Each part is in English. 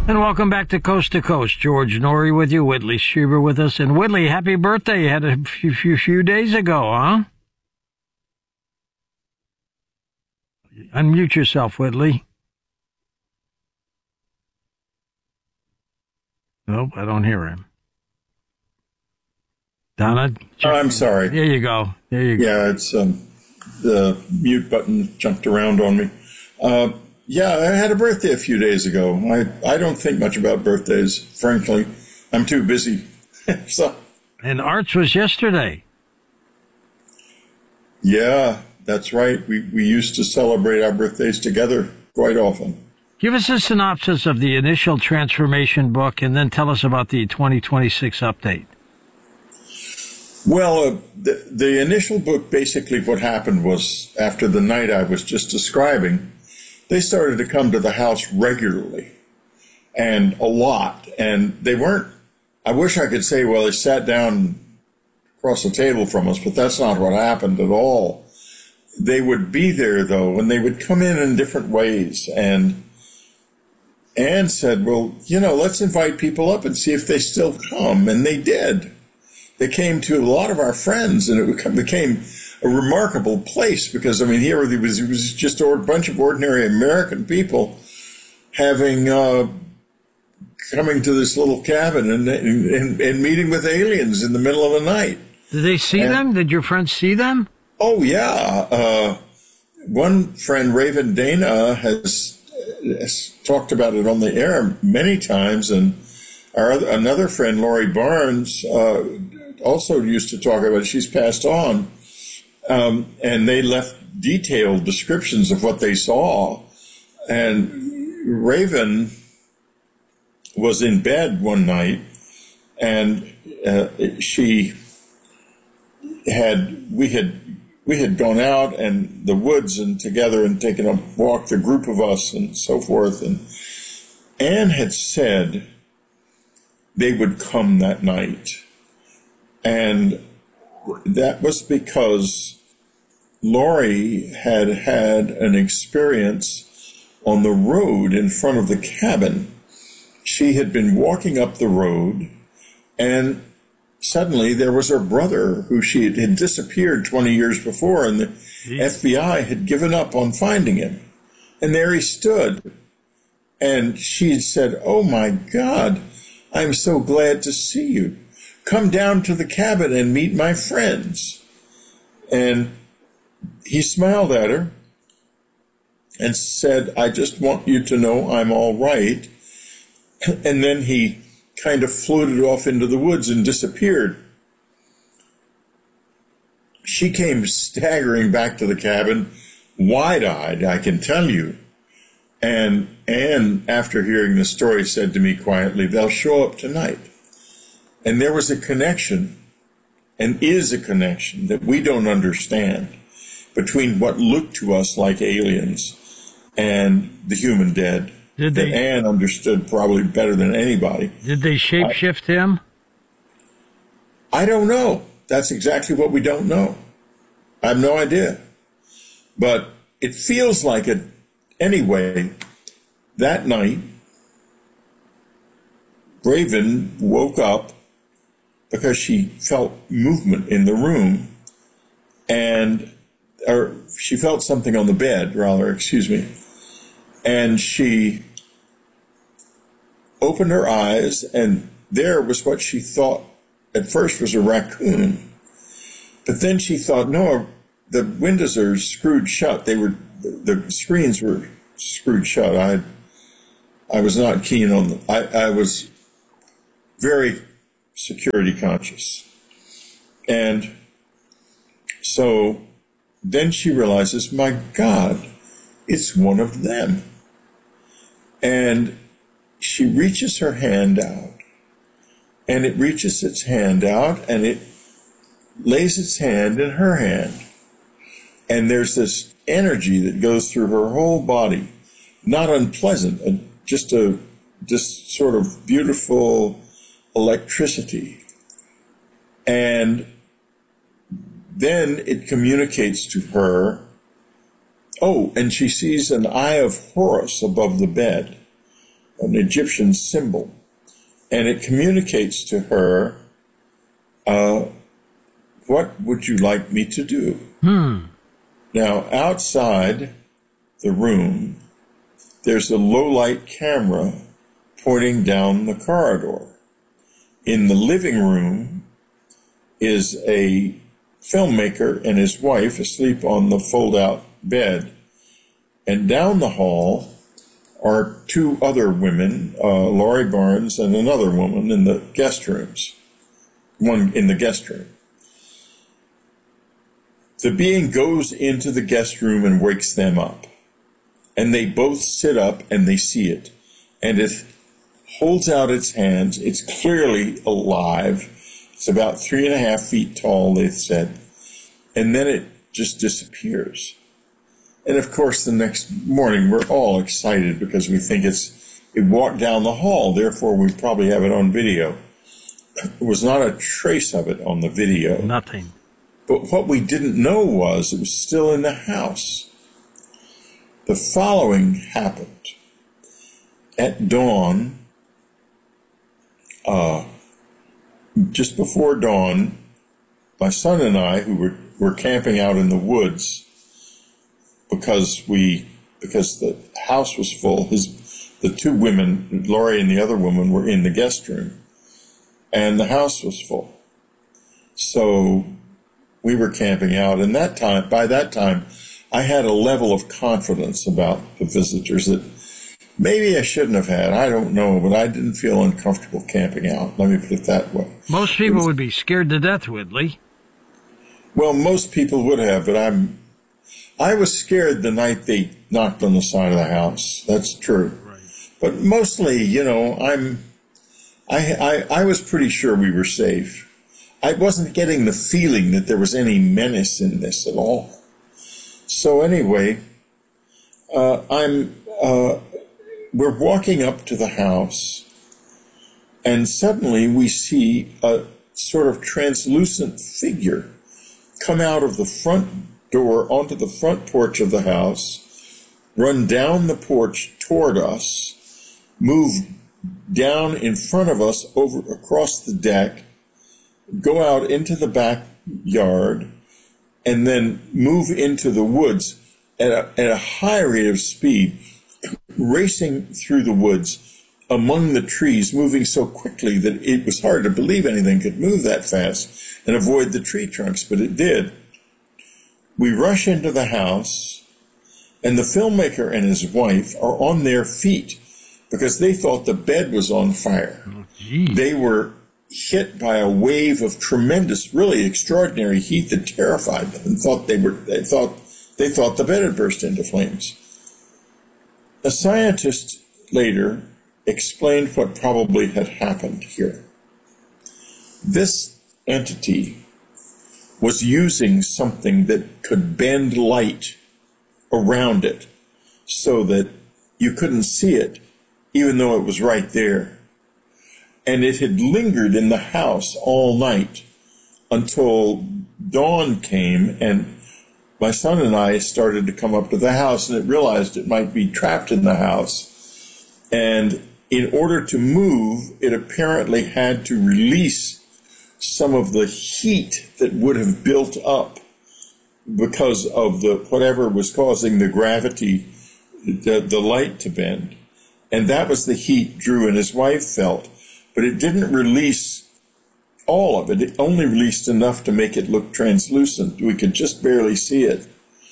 And welcome back to Coast. George Norrie with you, Whitley Strieber with us. And Whitley, happy birthday. You had a few days ago, huh? Unmute yourself, Whitley. Nope, I don't hear him. Donna? I'm sorry. There you go. Yeah, it's the mute button jumped around on me. Yeah, I had a birthday a few days ago. I don't think much about birthdays, frankly. I'm too busy. So. And Arts was yesterday. Yeah, that's right. We used to celebrate our birthdays together quite often. Give us a synopsis of the initial transformation book and then tell us about the 2026 update. Well, the initial book, basically what happened was after the night I was just describing, they started to come to the house regularly and a lot. And they weren't, I wish I could say, well, they sat down across the table from us, but that's not what happened at all. They would be there, though, and they would come in different ways. And Anne said, well, let's invite people up and see if they still come. And they did. They came to a lot of our friends, and it became a remarkable place because, here it was just a bunch of ordinary American people having coming to this little cabin and meeting with aliens in the middle of the night. Did they see them? Did your friends see them? Oh, yeah. One friend, Raven Dana, has talked about it on the air many times, and another friend, Lori Barnes, also used to talk about it. She's passed on. And they left detailed descriptions of what they saw. And Raven was in bed one night, and we had gone out in the woods and together and taken a walk, the group of us and so forth. And Anne had said they would come that night. And that was because Lori had an experience on the road in front of the cabin. She had been walking up the road, and suddenly there was her brother, who she had disappeared 20 years before, and the FBI had given up on finding him. And there he stood. And she had said, oh, my God, I'm so glad to see you. Come down to the cabin and meet my friends. And he smiled at her and said, I just want you to know I'm all right. And then he kind of floated off into the woods and disappeared. She came staggering back to the cabin, wide-eyed, I can tell you. And Anne, after hearing the story, said to me quietly, they'll show up tonight. And there was a connection, and is a connection that we don't understand, between what looked to us like aliens and the human dead. That Anne understood probably better than anybody. Did they shapeshift him? I don't know. That's exactly what we don't know. I have no idea. But it feels like it. Anyway, that night, Raven woke up because she felt movement in the room, or she felt something on the bed, rather, excuse me. And she opened her eyes, and there was what she thought at first was a raccoon. But then she thought, no, the windows are screwed shut. The screens were screwed shut. I was not keen on them. I was very security conscious. And so then she realizes, my God, it's one of them. And she reaches her hand out, and it reaches its hand out, and it lays its hand in her hand. And there's this energy that goes through her whole body, not unpleasant, just sort of beautiful electricity. And then it communicates to her. Oh, and she sees an eye of Horus above the bed. an Egyptian symbol, and it communicates to her, what would you like me to do? Now, outside the room, there's a low-light camera pointing down the corridor. In the living room is a filmmaker and his wife asleep on the fold-out bed. And down the hall are two other women, Laurie Barnes and another woman in the guest rooms. One in the guest room. The being goes into the guest room and wakes them up. And they both sit up and they see it. And it holds out its hands. It's clearly alive. It's about 3.5 feet tall, they said. And then it just disappears. And of course, the next morning, we're all excited because we think it walked down the hall. Therefore, we probably have it on video. There was not a trace of it on the video. Nothing. But what we didn't know was it was still in the house. The following happened. At dawn, just before dawn, my son and I, who were camping out in the woods, because the house was full, the two women, Laurie and the other woman, were in the guest room, and the house was full. So we were camping out, and by that time, I had a level of confidence about the visitors that maybe I shouldn't have had. I don't know, but I didn't feel uncomfortable camping out. Let me put it that way. Most people would be scared to death, Whitley. Well, most people would have, but I was scared the night they knocked on the side of the house. That's true. Right. But mostly, I was pretty sure we were safe. I wasn't getting the feeling that there was any menace in this at all. So anyway, we're walking up to the house, and suddenly we see a sort of translucent figure come out of the front door onto the front porch of the house, run down the porch toward us, move down in front of us over across the deck, go out into the backyard, and then move into the woods at a high rate of speed, racing through the woods among the trees, moving so quickly that it was hard to believe anything could move that fast and avoid the tree trunks, but it did. We rush into the house, and the filmmaker and his wife are on their feet because they thought the bed was on fire. Oh, they were hit by a wave of tremendous, really extraordinary heat that terrified them, and thought they thought the bed had burst into flames. A scientist later explained what probably had happened here. This entity was using something that could bend light around it so that you couldn't see it, even though it was right there. And it had lingered in the house all night until dawn came, and my son and I started to come up to the house, and it realized it might be trapped in the house. And in order to move, it apparently had to release some of the heat that would have built up because of whatever was causing the gravity, the light to bend. And that was the heat Drew and his wife felt. But it didn't release all of it. It only released enough to make it look translucent. We could just barely see it.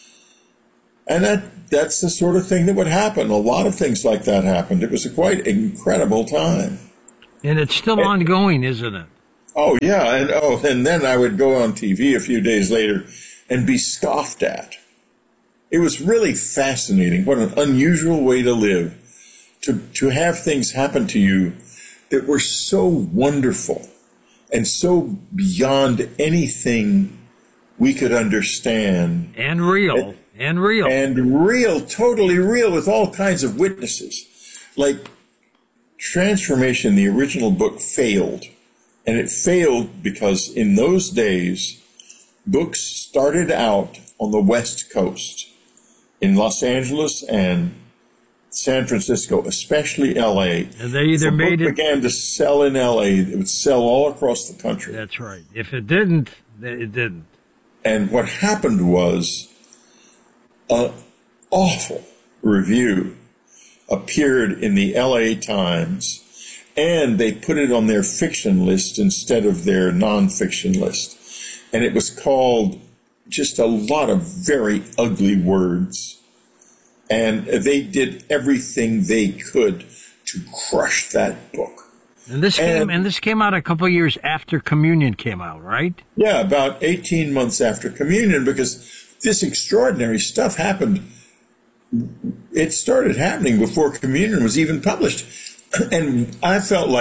And that's the sort of thing that would happen. A lot of things like that happened. It was a quite incredible time. And it's still ongoing, isn't it? Oh, yeah. And then I would go on TV a few days later and be scoffed at. It was really fascinating. What an unusual way to live. To have things happen to you that were so wonderful and so beyond anything we could understand. And real. And real. Totally real, with all kinds of witnesses. Like, Transformation, the original book, failed. And it failed because in those days, books started out on the West Coast, in Los Angeles and San Francisco, especially L.A. And they either if a made book it... began to sell in L.A., it would sell all across the country. That's right. If it didn't, it didn't. And what happened was an awful review appeared in the L.A. Times, and they put it on their fiction list instead of their nonfiction list. And it was called just a lot of very ugly words. And they did everything they could to crush that book. And this came out a couple of years after Communion came out, right? Yeah, about 18 months after Communion, because this extraordinary stuff happened. It started happening before Communion was even published. And I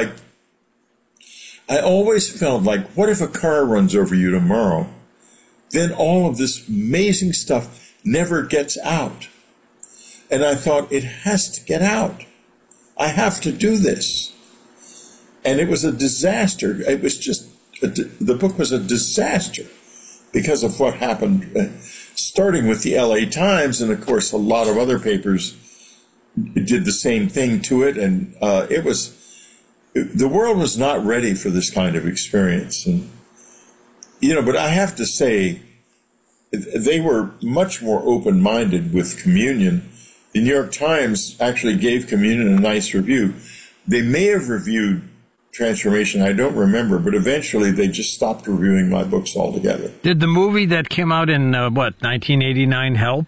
always felt like, what if a car runs over you tomorrow? Then all of this amazing stuff never gets out. And I thought, it has to get out. I have to do this. And it was a disaster. It was just, the book was a disaster because of what happened, starting with the LA Times. And of course, a lot of other papers did the same thing to it. And the world was not ready for this kind of experience. And, but I have to say, they were much more open-minded with Communion. The New York Times actually gave Communion a nice review. They may have reviewed Transformation, I don't remember, but eventually they just stopped reviewing my books altogether. Did the movie that came out in, 1989 help?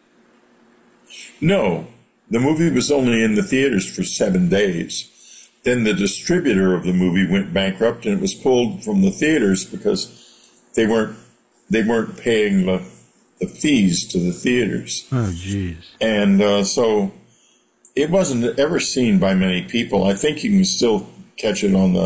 No. The movie was only in the theaters for 7 days. Then the distributor of the movie went bankrupt, and it was pulled from the theaters because they weren't paying the fees to the theaters. Oh, jeez. And so it wasn't ever seen by many people. I think you can still catch it on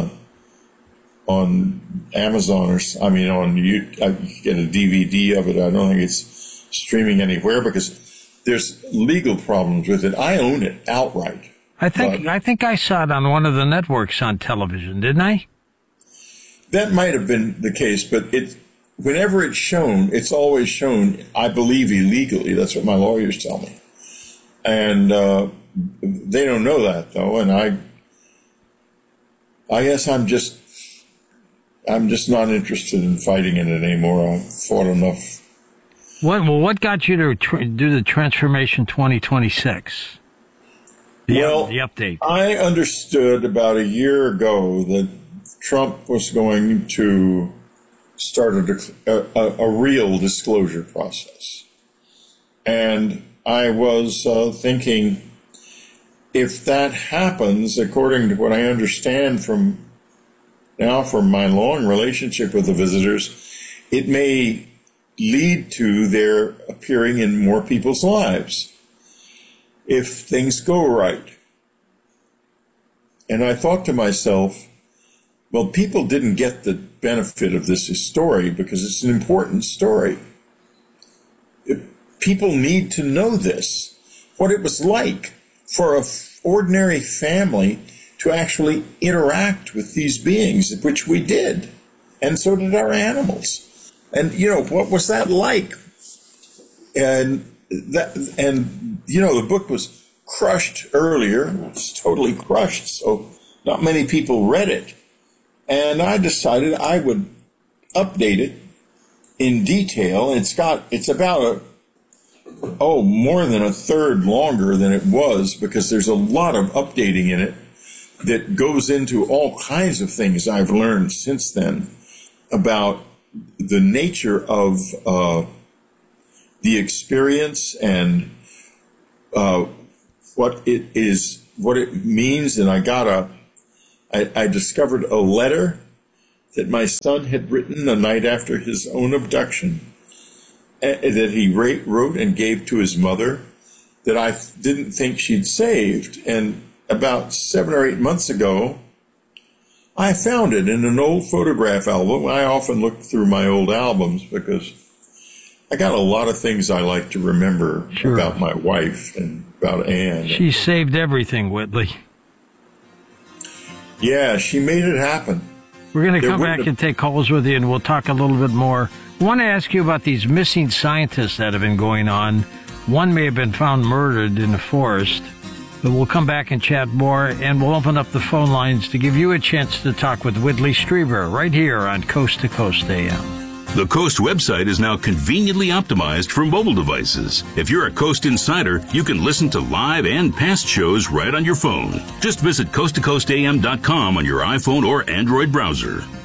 Amazon on you get a DVD of it. I don't think it's streaming anywhere because there's legal problems with it. I own it outright. I think I saw it on one of the networks on television, didn't I? That might have been the case, but whenever it's shown, it's always shown, I believe, illegally. That's what my lawyers tell me. And they don't know that, though, and I guess I'm just not interested in fighting in it anymore. I've fought enough. What got you to do the Transformation 2026? The update. I understood about a year ago that Trump was going to start a real disclosure process. And I was thinking, if that happens, according to what I understand from my long relationship with the visitors, it may lead to their appearing in more people's lives if things go right. And I thought to myself, well, people didn't get the benefit of this story because it's an important story. People need to know this, what it was like for an ordinary family to actually interact with these beings, which we did. And so did our animals. And, what was that like? And the book was crushed earlier. It was totally crushed, so not many people read it. And I decided I would update it in detail. It's about more than a third longer than it was because there's a lot of updating in it that goes into all kinds of things I've learned since then about the nature of the experience and what it means. And I discovered a letter that my son had written the night after his own abduction that he wrote and gave to his mother that I didn't think she'd saved. And about 7 or 8 months ago, I found it in an old photograph album. I often look through my old albums because I got a lot of things I like to remember about my wife and about Anne. She saved everything, Whitley. Yeah, she made it happen. We're going to come back and take calls with you, and we'll talk a little bit more. I want to ask you about these missing scientists that have been going on. One may have been found murdered in the forest. But we'll come back and chat more, and we'll open up the phone lines to give you a chance to talk with Whitley Strieber right here on Coast to Coast AM. The Coast website is now conveniently optimized for mobile devices. If you're a Coast insider, you can listen to live and past shows right on your phone. Just visit coasttocoastam.com on your iPhone or Android browser.